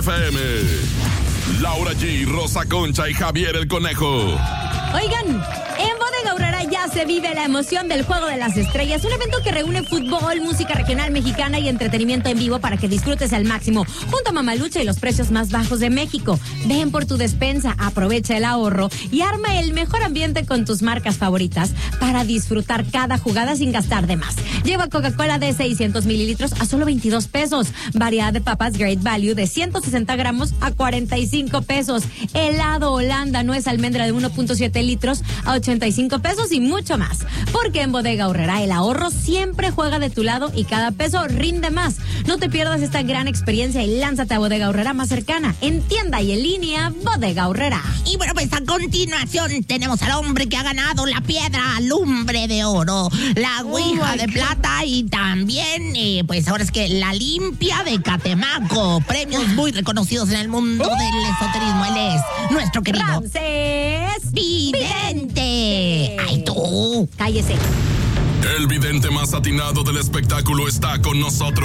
FM. Laura G, Rosa Concha y Javier el Conejo. Oigan, en Bodega Aurrera ya se vive la emoción del Juego de las Estrellas, un evento que reúne fútbol, música regional mexicana y entretenimiento en vivo para que disfrutes al máximo, junto a Mamalucha y los precios más bajos de México. Ven por tu despensa, aprovecha el ahorro y arma el mejor ambiente con tus marcas favoritas para disfrutar cada jugada sin gastar de más. Lleva Coca-Cola de 600 mililitros a solo 22 pesos, variedad de papas Great Value de 160 gramos a 45 pesos, helado Holanda nuez almendra de 1.7 litros a 85 pesos y mucho más. Porque en Bodega Aurrera el ahorro siempre juega de tu lado y cada peso rinde más. No te pierdas esta gran experiencia y lánzate a Bodega Aurrera más cercana, en tienda y en línea, Bodega Aurrera. Y bueno, pues a continuación tenemos al hombre que ha ganado la piedra lumbre de oro, la ouija de plata y también, pues ahora es que la limpia de Catemaco. Premios muy reconocidos en el mundo del esoterismo. Él es nuestro querido Ramsés Vidente. ¡Ay, tú! Cállese. El vidente más atinado del espectáculo está con nosotros.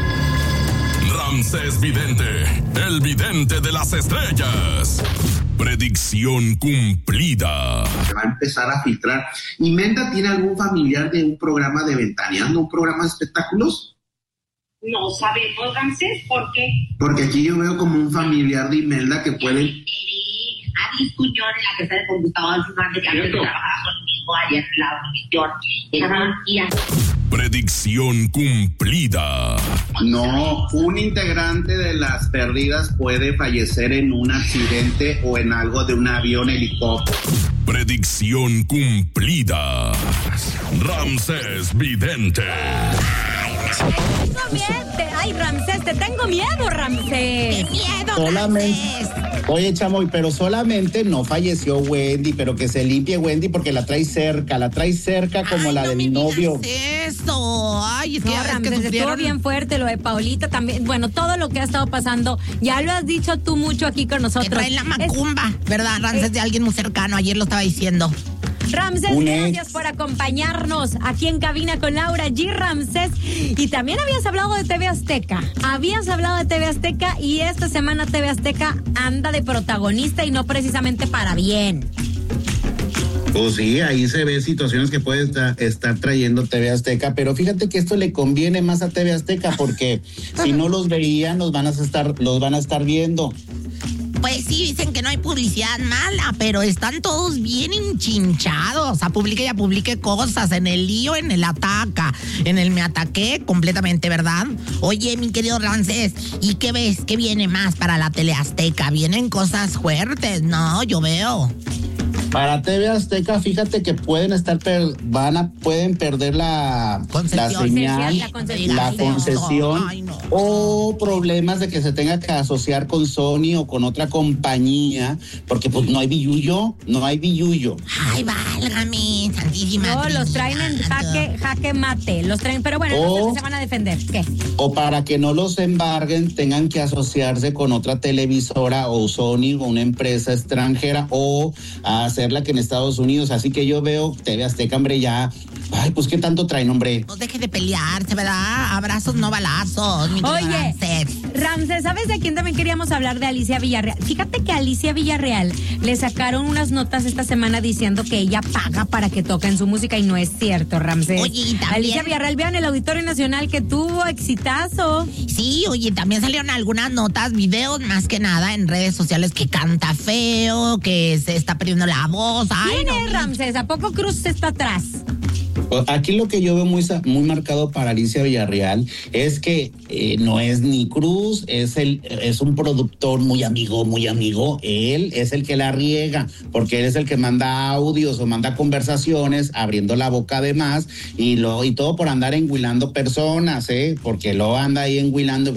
Ramsés Vidente, el vidente de las estrellas. Predicción cumplida. Se va a empezar a filtrar. ¿Imelda tiene algún familiar de un programa de Ventaneando, un programa de espectáculos? No sabemos, Ramsés, ¿por qué? Porque aquí yo veo como un familiar de Imelda que puede... Adis Cuñón, la que está en el computador, su madre que antes trabajaba conmigo allá en la Univisión. Predicción cumplida. No, un integrante de las perdidas puede fallecer en un accidente o en algo de un avión helicóptero. Predicción cumplida. Ramsés Vidente. Tengo miedo. Ay, Ramsés, te tengo miedo, Ramsés. ¡Qué miedo, Solamente. Ramsés! Oye, Chamoy, pero solamente no falleció Wendy, pero que se limpie Wendy porque la trae cerca como la de mi novio. Eso. Ay, es que No, ya ves que Ramsés, estuvo sufrieron. bien fuerte lo de Paulita también. Bueno, todo lo que ha estado pasando, ya lo has dicho tú mucho aquí con Que nosotros. traen la macumba, ¿verdad, Ramsés? De alguien muy cercano. Ayer lo estaba diciendo. Ramsés, Un gracias ex. por acompañarnos aquí en cabina con Laura G. Ramsés. Y también habías hablado de TV Azteca. Y esta semana TV Azteca anda de protagonista y no precisamente para bien. Pues sí, ahí se ve situaciones que puede estar trayendo TV Azteca, pero fíjate que esto le conviene más a TV Azteca porque si no los veían, los van a estar viendo. Pues sí, dicen que no hay publicidad mala, pero están todos bien enchinchados. O sea, publique cosas. En el lío, en el ataca. En el me ataqué completamente, ¿verdad? Oye, mi querido Ramsés, ¿y qué ves? ¿Qué viene más para la Tele Azteca? Vienen cosas fuertes, ¿no? Yo veo. Para TV Azteca, fíjate que pueden perder la Concesión. señal, La concesión. la concesión, Ay, no. o problemas de que se tenga que asociar con Sony o con otra compañía, porque pues no hay billullo. Ay, válgame, santísima. No, los traen en jaque mate. Los traen, pero bueno, no sé si se van a defender. ¿Qué? O para que no los embarguen, tengan que asociarse con otra televisora o Sony o una empresa extranjera o hacerla que en Estados Unidos. Así que yo veo TV Azteca, hombre, ya. Ay, pues qué tanto traen, hombre. No deje de pelearse, ¿verdad? Abrazos, no balazos. Mi querido Oye, Ramsés, ¿sabes de quién también queríamos hablar? De Alicia Villarreal. Fíjate que a Alicia Villarreal le sacaron unas notas esta semana diciendo que ella paga para que toquen su música y no es cierto, Ramsés. Oye, y también... Alicia Villarreal, vean el Auditorio Nacional que tuvo exitazo. Sí, oye, también salieron algunas notas, videos más que nada en redes sociales que canta feo, que se está perdiendo la voz. Ay, ¿Quién no, es Ramsés? ¿A poco Cruz está atrás? Aquí lo que yo veo muy marcado para Alicia Villarreal es que no es ni Cruz, es un productor muy amigo. Él es el que la riega, porque él es el que manda audios o manda conversaciones, abriendo la boca además, y todo por andar enguilando personas, porque luego anda ahí enguilando,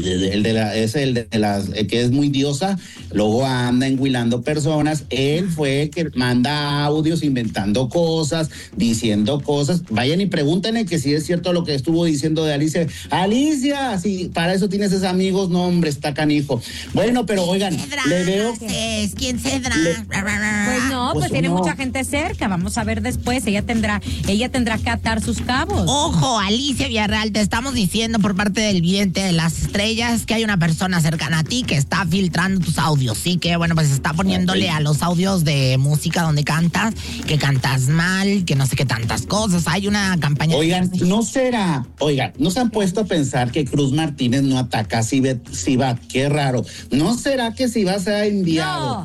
que es muy diosa, luego anda enguilando personas. Él fue el que manda audios inventando cosas, diciendo cosas cosas, vayan y pregúntenle que si es cierto lo que estuvo diciendo de Alicia. Alicia, si para eso tienes esos amigos, no hombre, está canijo. Bueno, pero oigan, le veo... ¿Quién cedrá? Pues no, pues tiene mucha gente cerca, vamos a ver después, ella tendrá que atar sus cabos. Ojo, Alicia Villarreal, te estamos diciendo por parte del vidente de las estrellas que hay una persona cercana a ti que está filtrando tus audios, sí, que bueno, pues está poniéndole a los audios de música donde cantas, que cantas mal, que no sé qué tantas cosas, hay una campaña... Oigan, ¿no se han puesto a pensar que Cruz Martínez no ataca a Sibat? Qué raro. ¿No será que Sibat se ha enviado?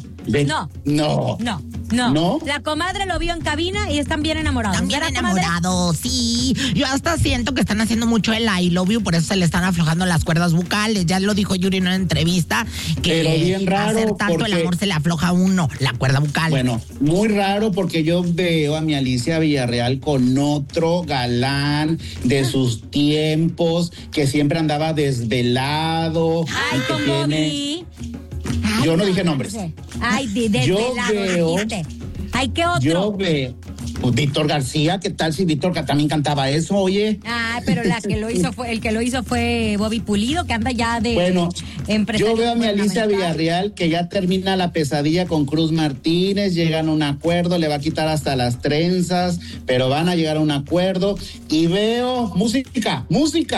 No. La comadre lo vio en cabina y están bien enamorados. Están bien enamorados, sí. Yo hasta siento que están haciendo mucho el I love you, por eso se le están aflojando las cuerdas vocales. Ya lo dijo Yuri en una entrevista, que pero bien raro, hacer tanto porque el amor se le afloja a uno, la cuerda vocal. Bueno, muy raro porque yo veo a mi Alicia Villarreal con otro galán de sus tiempos, que siempre andaba desvelado. Ay, como vi. Yo no dije nombres. Ay, desvelado dijiste. Ay, ¿qué otro? Yo veo Víctor García, ¿qué tal si Víctor también cantaba eso, oye? Ah, pero el que lo hizo fue Bobby Pulido, que anda ya de yo veo a mi Alicia Villarreal que ya termina la pesadilla con Cruz Martínez, llegan a un acuerdo, le va a quitar hasta las trenzas, pero van a llegar a un acuerdo y veo música.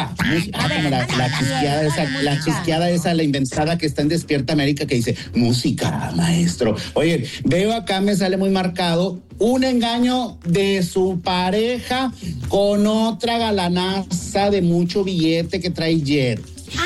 La chisqueada esa, la inventada que está en Despierta América que dice, música, maestro. Oye, veo acá, me sale muy marcado un engaño de su pareja con otra galanaza de mucho billete que trae Jet.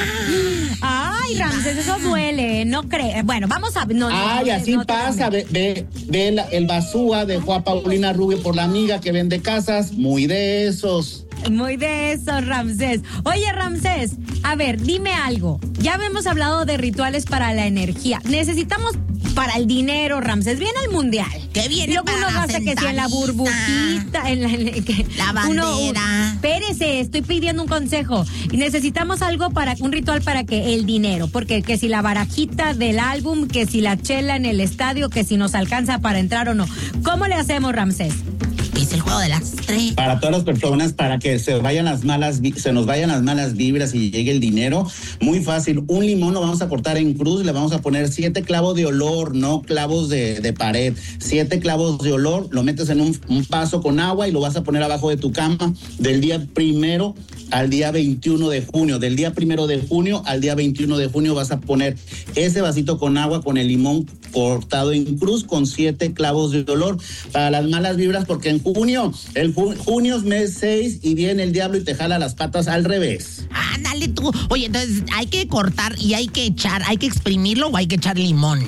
Ay, Ramses, eso duele, no creo. Bueno, vamos a... así pasa, ve el basúa dejó a Paulina Rubio por la amiga que vende casas, muy de esos. Muy de eso, Ramsés. Oye, Ramsés, a ver, dime algo. Ya habíamos hablado de rituales para la energía. Necesitamos para el dinero, Ramsés. Viene el mundial. ¿Qué viene luego para uno gasta que sea en la burbujita, la bandera. Espérese, estoy pidiendo un consejo. Necesitamos algo un ritual para que el dinero, porque que si la barajita del álbum, que si la chela en el estadio, que si nos alcanza para entrar o no. ¿Cómo le hacemos, Ramsés? Es el juego de las tres. Para todas las personas, para que se nos vayan las malas vibras y llegue el dinero, muy fácil. Un limón lo vamos a cortar en cruz, le vamos a poner 7 clavos de olor, no clavos de pared. 7 clavos de olor, lo metes en un vaso con agua y lo vas a poner abajo de tu cama del día 1 al día 21 de junio. Del día 1 de junio al día 21 de junio vas a poner ese vasito con agua con el limón cortado en cruz con 7 clavos de olor para las malas vibras, porque en junio es mes 6 y viene el diablo y te jala las patas al revés. Ándale tú. Oye, entonces hay que cortar y hay que exprimirlo o hay que echar limón.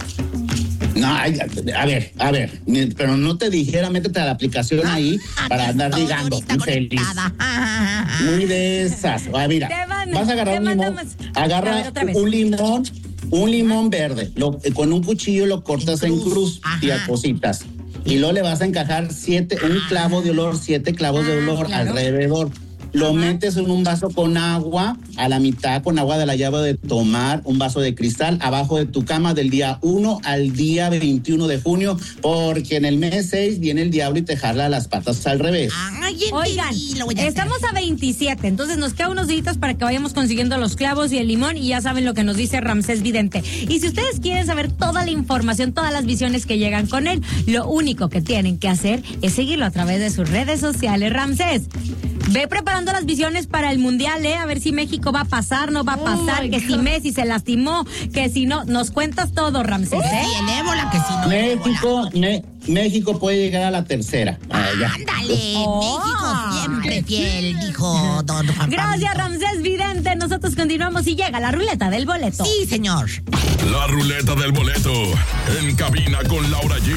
No, a ver, pero no te dijera, métete a la aplicación ahí para andar ligando. Infeliz. Muy de esas. Mira, vas a agarrar un limón. Agarra un limón verde. Con un cuchillo lo cortas en cruz y a cositas. Y luego le vas a encajar 7 clavos de olor alrededor. Lo metes en un vaso con agua, a la mitad con agua de la llave de tomar, un vaso de cristal, abajo de tu cama del día 1 al día 21 de junio, porque en el mes 6 viene el diablo y te jala las patas al revés. Oigan, estamos a 27, entonces nos quedan unos días para que vayamos consiguiendo los clavos y el limón, y ya saben lo que nos dice Ramsés Vidente. Y si ustedes quieren saber toda la información, todas las visiones que llegan con él, lo único que tienen que hacer es seguirlo a través de sus redes sociales. Ramsés, ve preparando las visiones para el mundial, a ver si México va a pasar, no va a pasar, que si Messi se lastimó, que si no, nos cuentas todo, Ramsés, el ébola, que si no. México puede llegar a la tercera. Ándale, México siempre fiel, dijo don Juan. Gracias, Ramsés Vidente. Nosotros continuamos y llega la ruleta del boleto. Sí, señor. La ruleta del boleto en cabina con Laura G.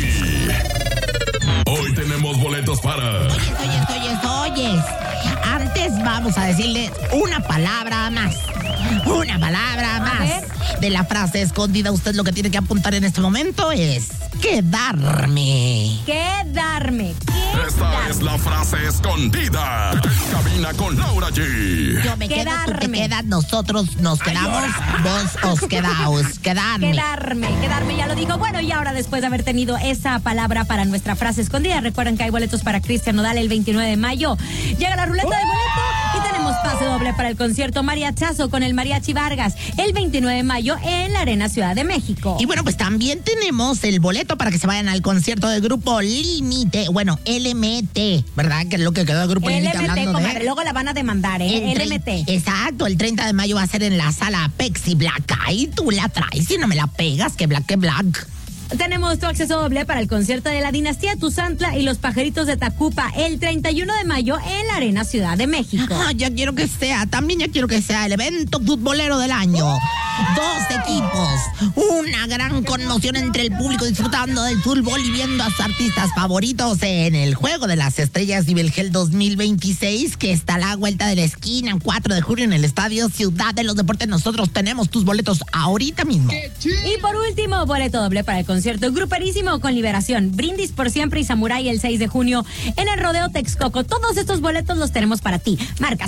Hoy tenemos boletos para... Oyes. Antes vamos a decirle una palabra más. de la frase escondida. Usted lo que tiene que apuntar en este momento es quedarme. Quedarme. Esta es la frase escondida. En cabina con Laura G. Yo me quedo, tú te Quedarme. quedas, nosotros nos quedamos, vos os quedaos. Quedarme. Quedarme, ya lo dijo. Bueno, y ahora después de haber tenido esa palabra para nuestra frase escondida, recuerden que hay boletos para Cristian Nodal el 29 de mayo. Llega la ruleta de boleto y tenemos pase doble para el concierto Mariachazo con el Mariachi Vargas el 29 de mayo en la Arena Ciudad de México. Y bueno, pues también tenemos el boleto para que se vayan al concierto del grupo Límite, bueno, LMT, ¿verdad? Que es lo que quedó del grupo Límite LMT, hablando comadre, de... luego la van a demandar, ¿eh? LMT. Exacto, el 30 de mayo va a ser en la sala Pepsi Black. Ahí tú la traes y no me la pegas, que Black, que Black. Tenemos tu acceso doble para el concierto de la Dinastía Tuzantla y los Pajaritos de Tacupa el 31 de mayo en la Arena Ciudad de México. Ya quiero que sea, también ya quiero que sea el evento futbolero del año. 2 equipos, una gran conmoción entre el público disfrutando del fútbol y viendo a sus artistas favoritos en el Juego de las Estrellas Nivelgel 2026, que está a la vuelta de la esquina, 4 de julio en el Estadio Ciudad de los Deportes. Nosotros tenemos tus boletos ahorita mismo. Y por último, boleto doble para el concierto Gruperísimo con Liberación, Brindis por Siempre y Samurai el 6 de junio en el Rodeo Texcoco. Todos estos boletos los tenemos para ti. Marca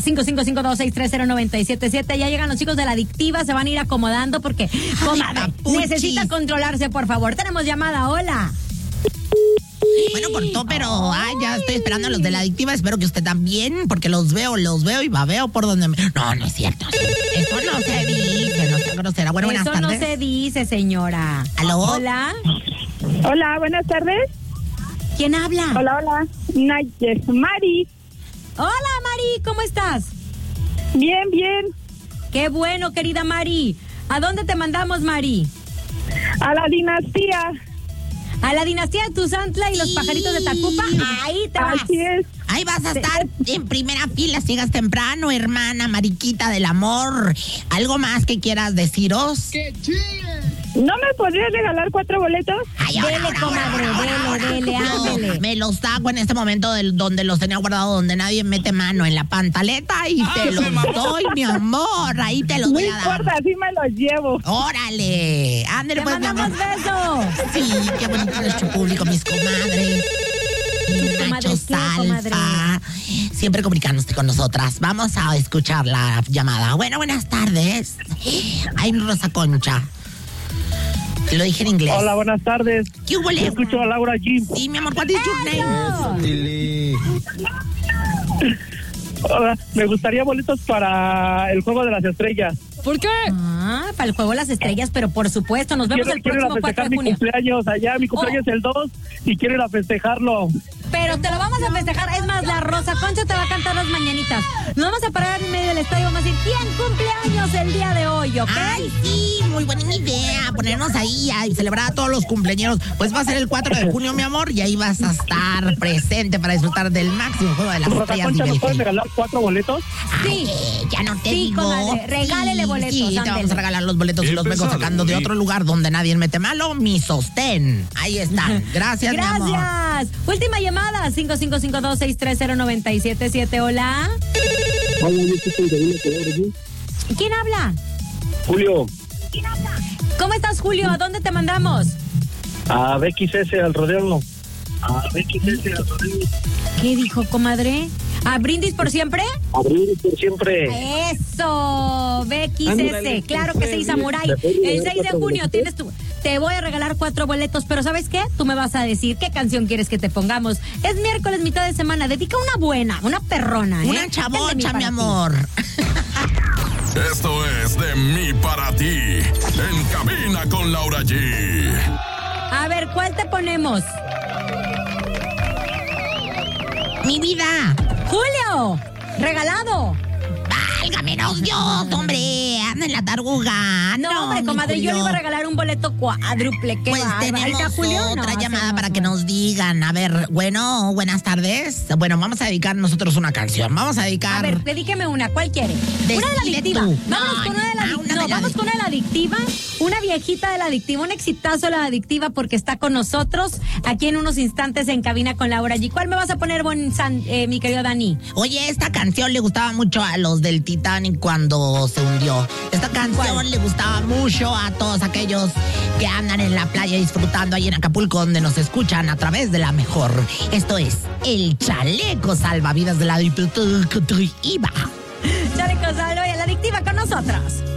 5552630977. Ya llegan los chicos de la Adictiva, se van a ir acomodando porque, comadre, necesita controlarse, por favor. Tenemos llamada, hola. Bueno, cortó, pero ya estoy esperando a los de la Adictiva. Espero que usted también, porque los veo y babeo por donde me... No, no es cierto. Eso no se dice, no sea grosera. Bueno, buenas Eso tardes. no se dice, señora. ¿Aló? Hola. Hola, buenas tardes. ¿Quién habla? Hola. Mari. Hola, Mari, ¿cómo estás? Bien. Qué bueno, querida Mari. ¿A dónde te mandamos, Mari? A la Dinastía. A la Dinastía de Tuzantla y los Pajaritos de Tacupa. Ahí te vas. Así es. Ahí vas a estar en primera fila, llegas temprano, hermana Mariquita del amor. ¿Algo más que quieras deciros? ¿No me podrías regalar 4 boletos? Ay, Dele, comadre, dele, ándele. Me los saco en este momento donde los tenía guardados, donde nadie mete mano, en la pantaleta, y te los doy, mi amor. Ahí te los No voy a dar. importa, así me los llevo. ¡Órale! Ándale, ¡Te pues, mi amor. mandamos besos! Sí, qué bonito es nuestro público, mis comadres. Nacho comadres, ¿qué, comadre? Salfa, siempre comunicándose con nosotras. Vamos a escuchar la llamada. Bueno, buenas tardes. Ay, Rosa Concha. Lo dije en inglés. Hola, buenas tardes. ¿Qué hubo, Yo Leo? escucho a Laura G. Sí, mi amor, what is your name? Hola, me gustaría boletos para el Juego de las Estrellas. ¿Por qué? Para el Juego de las Estrellas, pero por supuesto, nos vemos el Quiero ir a próximo 4 festejar de mi junio. cumpleaños allá. Mi cumpleaños es el 2 y quiero ir a festejarlo. Pero te lo vamos a festejar. Es más, la Rosa Concha te va a cantar las mañanitas. Nos vamos a parar en medio del estadio. Vamos a decir, ¿quién cumpleaños el día de hoy, ok? Ay, sí, muy buena idea. Ponernos ahí y celebrar a todos los cumpleaños. Pues va a ser el 4 de junio, mi amor, y ahí vas a estar presente para disfrutar del máximo Juego de las Rosa Estrellas. Concha, ¿nos puedes Nivelgel. regalar 4 boletos? Sí. Ya no te Sí, digo. comadre, regálele boletos, Sí, te ándele. vamos a regalar los boletos y los vengo Empezado, sacando de sí. otro lugar donde nadie mete malo. Mi sostén. Ahí están. Gracias, mi amor. Gracias. Última llamada, 5552630977. Hola. ¿Quién habla? Julio, ¿Cómo estás, Julio? ¿A dónde te mandamos? a BXS al rodeo. ¿Qué dijo, comadre? ¿A Brindis por Siempre? Abrir por siempre. Eso, BXS, claro que sí, Samurai. El 6 de junio tienes tu... Te voy a regalar 4 boletos, pero ¿sabes qué? Tú me vas a decir qué canción quieres que te pongamos. Es miércoles, mitad de semana. Dedica una buena, una perrona, ¿eh? Una Esta es de mí chabocha, para mi ti. amor. Esto es de mí para ti. En cabina con Laura G. A ver, ¿cuál te ponemos? Mi vida. ¡Julio! ¡Regalado! Válgamenos Dios, hombre. Anda en la taruga. No, hombre, mi comadre, yo le iba a Julio. regalar un boleto cuádruple. ¿Qué Pues bárbara. Ahí tenemos está, Julio. otra No, llamada se para nos que fue. nos digan. A ver, bueno, buenas tardes. Bueno, vamos a dedicar nosotros una canción. Vamos a dedicar... A ver, dedíqueme una. ¿Cuál quiere? Una de la Decide adictiva. tú. Vámonos No, con una de la una adictiva. de la Vamos con una de la adictiva. Una viejita de La Adictiva, un exitazo de La Adictiva porque está con nosotros aquí en unos instantes en cabina con Laura G. ¿Cuál me vas a poner, mi querido Dani? Oye, esta canción le gustaba mucho a los del Titanic cuando se hundió. Esta canción le gustaba mucho a todos aquellos que andan en la playa disfrutando ahí en Acapulco, donde nos escuchan a través de la mejor. Esto es el chaleco salvavidas de La Adictiva. Chaleco salvavidas de La Adictiva con nosotros.